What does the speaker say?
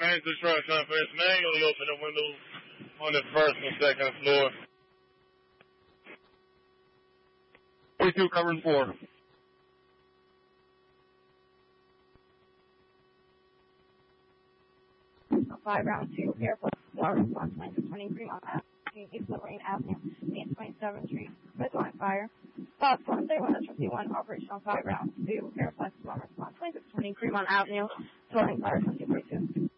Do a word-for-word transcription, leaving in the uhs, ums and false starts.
Thanks for trying to first manually open the windows on the first and second floor. forty-two covering four. Five round two, airport, floor response line to twenty-three on East Lorraine Avenue, eight twenty-seven Street, with line fire. Box one thirty-one to fifty-one, operational five round two, airport, floor response line to twenty-three on Avenue, dwelling fire twenty forty-two.